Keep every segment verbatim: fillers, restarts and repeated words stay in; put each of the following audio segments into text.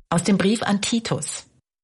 Aus dem Brief an Titus.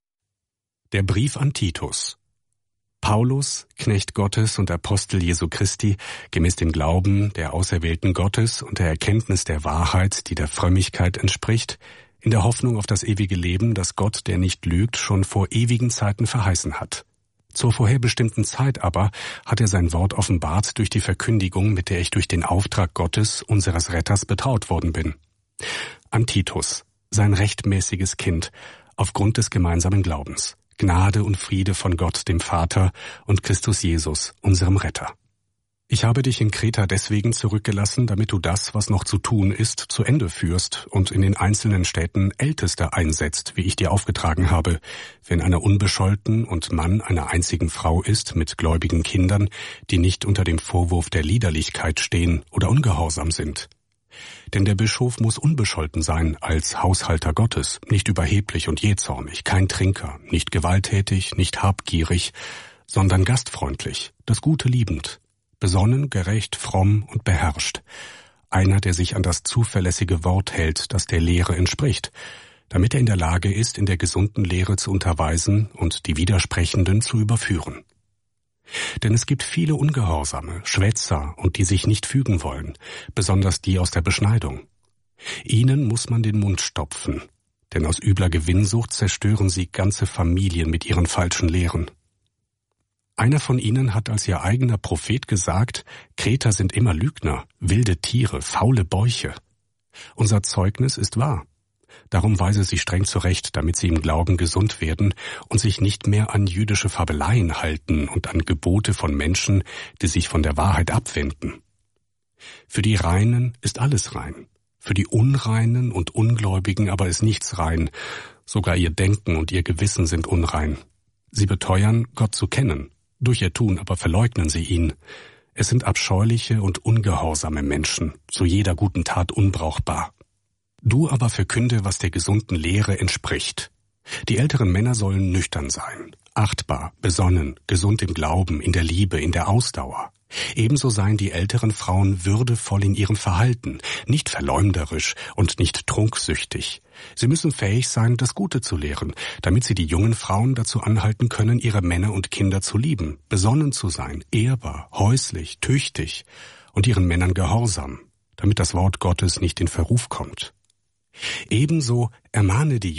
Der Brief an Titus. Paulus, Knecht Gottes und Apostel Jesu Christi, gemäß dem Glauben der Auserwählten Gottes und der Erkenntnis der Wahrheit, die der Frömmigkeit entspricht, in der Hoffnung auf das ewige Leben, das Gott, der nicht lügt, schon vor ewigen Zeiten verheißen hat. Zur vorherbestimmten Zeit aber hat er sein Wort offenbart durch die Verkündigung, mit der ich durch den Auftrag Gottes, unseres Retters, betraut worden bin. An Titus, sein rechtmäßiges Kind, aufgrund des gemeinsamen Glaubens. Gnade und Friede von Gott, dem Vater, und Christus Jesus, unserem Retter. Ich habe dich in Kreta deswegen zurückgelassen, damit du das, was noch zu tun ist, zu Ende führst und in den einzelnen Städten Älteste einsetzt, wie ich dir aufgetragen habe, wenn einer unbescholten und Mann einer einzigen Frau ist, mit gläubigen Kindern, die nicht unter dem Vorwurf der Liederlichkeit stehen oder ungehorsam sind. Denn der Bischof muss unbescholten sein als Haushalter Gottes, nicht überheblich und jähzornig, kein Trinker, nicht gewalttätig, nicht habgierig, sondern gastfreundlich, das Gute liebend, besonnen, gerecht, fromm und beherrscht, einer, der sich an das zuverlässige Wort hält, das der Lehre entspricht, damit er in der Lage ist, in der gesunden Lehre zu unterweisen und die Widersprechenden zu überführen. Denn es gibt viele Ungehorsame, Schwätzer und die sich nicht fügen wollen, besonders die aus der Beschneidung. Ihnen muss man den Mund stopfen, denn aus übler Gewinnsucht zerstören sie ganze Familien mit ihren falschen Lehren. Einer von ihnen hat als ihr eigener Prophet gesagt, Kreter sind immer Lügner, wilde Tiere, faule Bäuche. Unser Zeugnis ist wahr. Darum weise sie streng zurecht, damit sie im Glauben gesund werden und sich nicht mehr an jüdische Fabeleien halten und an Gebote von Menschen, die sich von der Wahrheit abwenden. Für die Reinen ist alles rein, für die Unreinen und Ungläubigen aber ist nichts rein, sogar ihr Denken und ihr Gewissen sind unrein. Sie beteuern, Gott zu kennen, durch ihr Tun aber verleugnen sie ihn. Es sind abscheuliche und ungehorsame Menschen, zu jeder guten Tat unbrauchbar. Du aber verkünde, was der gesunden Lehre entspricht. Die älteren Männer sollen nüchtern sein, achtbar, besonnen, gesund im Glauben, in der Liebe, in der Ausdauer. Ebenso seien die älteren Frauen würdevoll in ihrem Verhalten, nicht verleumderisch und nicht trunksüchtig. Sie müssen fähig sein, das Gute zu lehren, damit sie die jungen Frauen dazu anhalten können, ihre Männer und Kinder zu lieben, besonnen zu sein, ehrbar, häuslich, tüchtig und ihren Männern gehorsam, damit das Wort Gottes nicht in Verruf kommt. Ebenso ermahne die